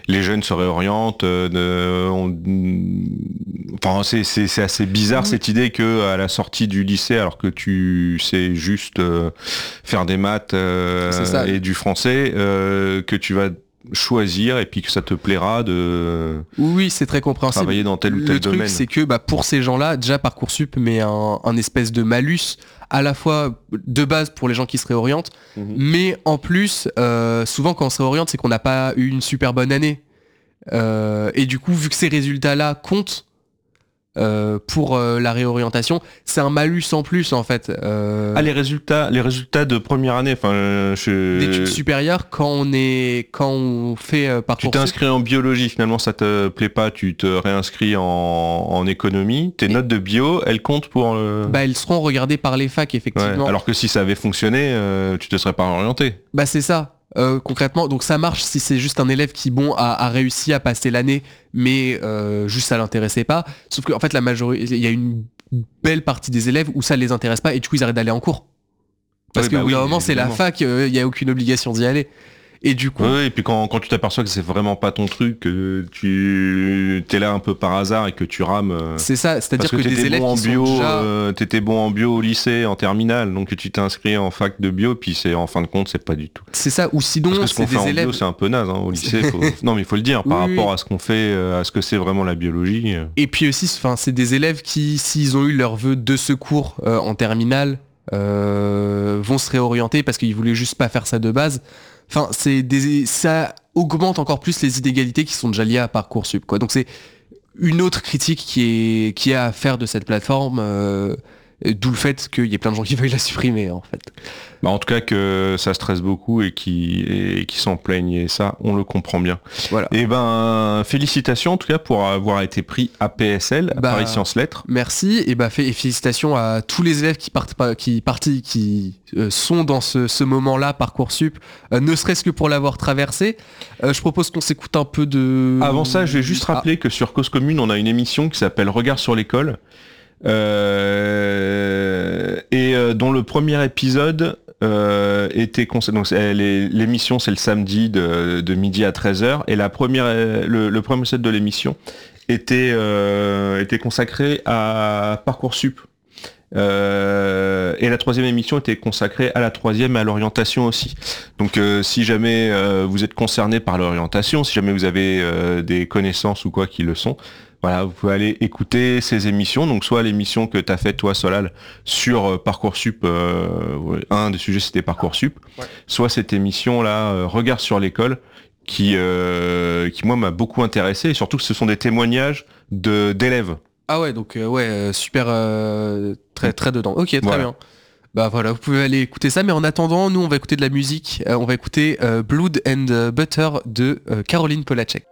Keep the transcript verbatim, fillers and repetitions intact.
les jeunes se réorientent. Euh, de, on, enfin, c'est, c'est, c'est assez bizarre mmh. cette idée que à la sortie du lycée, alors que tu sais juste euh, faire des maths euh, et du français, euh, que tu vas choisir et puis que ça te plaira de oui c'est très compréhensible, travailler dans tel ou tel le domaine. Le truc c'est que bah, pour ces gens-là déjà Parcoursup met un, un espèce de malus à la fois de base pour les gens qui se réorientent mmh. mais en plus euh, souvent quand on se réoriente c'est qu'on n'a pas eu une super bonne année euh, et du coup vu que ces résultats là comptent Euh, pour euh, la réorientation, c'est un malus en plus en fait. Euh... Ah les résultats, les résultats de première année, enfin je... d'études supérieures quand on est, quand on fait euh, Parcoursup. Tu t'inscris en biologie, finalement ça te plaît pas, tu te réinscris en, en économie. Tes Et... notes de bio, elles comptent pour. Le... Bah elles seront regardées par les facs effectivement. Ouais. Alors que si ça avait fonctionné, euh, tu te serais pas orienté. Bah c'est ça. Euh, concrètement, donc ça marche si c'est juste un élève qui bon a, a réussi à passer l'année, mais euh, juste ça l'intéressait pas. Sauf qu'en fait la majorité, il y a une belle partie des élèves où ça les intéresse pas et du coup ils arrêtent d'aller en cours. Parce oui, qu'au bah bout oui, d'un moment c'est la fac, il euh, y a aucune obligation d'y aller. Et du coup. Oui, et puis quand, quand tu t'aperçois que c'est vraiment pas ton truc, que tu t'es là un peu par hasard et que tu rames. C'est ça, c'est-à-dire que, que des élèves bon en qui bio, sont déjà... euh, t'étais bon en bio au lycée, en terminale, donc tu t'es inscrit en fac de bio, puis c'est en fin de compte c'est pas du tout. C'est ça, ou sinon Parce que ce qu'on c'est fait des en élèves. Bio, c'est un peu naze hein, au lycée. Faut... non mais il faut le dire par oui, rapport oui. à ce qu'on fait, à ce que c'est vraiment la biologie. Et puis aussi, enfin c'est des élèves qui, s'ils ont eu leur vœu de secours euh, en terminale, euh, vont se réorienter parce qu'ils voulaient juste pas faire ça de base. Enfin, c'est des, ça augmente encore plus les inégalités qui sont déjà liées à Parcoursup, quoi. Donc c'est une autre critique qui est, qui est à faire de cette plateforme, euh, d'où le fait qu'il y ait plein de gens qui veuillent la supprimer, en fait. Bah en tout cas que ça stresse beaucoup et qui, et qui s'en plaignent, et ça, on le comprend bien. Voilà. Et ben, félicitations en tout cas pour avoir été pris à P S L, à bah, Paris Sciences Lettres. Merci, et bah et félicitations à tous les élèves qui partent, qui partis, qui euh, sont dans ce, ce moment-là Parcoursup, euh, ne serait-ce que pour l'avoir traversé. Euh, je propose qu'on s'écoute un peu de. Avant ça, je vais juste rappeler ah. que sur Cause Commune, on a une émission qui s'appelle Regard sur l'école. Euh, et euh, dont le premier épisode euh, était consacré. Donc les, l'émission c'est le samedi de, de midi à treize heures et la première, le, le premier set de l'émission était euh, était consacré à Parcoursup. Euh, et la troisième émission était consacrée à la troisième et à l'orientation aussi. Donc euh, si jamais euh, vous êtes concerné par l'orientation, si jamais vous avez euh, des connaissances ou quoi qui le sont, voilà, vous pouvez aller écouter ces émissions. Donc soit l'émission que tu as faite toi Solal sur euh, Parcoursup, euh, un des sujets c'était Parcoursup, ouais. Soit cette émission là, euh, Regard sur l'école, qui euh, qui moi m'a beaucoup intéressé et surtout que ce sont des témoignages de d'élèves. Ah ouais, donc euh, ouais, euh, super euh, très très dedans. Ok, très voilà. bien. Bah voilà, vous pouvez aller écouter ça, mais en attendant, nous on va écouter de la musique. Euh, on va écouter euh, Blood and Butter de euh, Caroline Polachek.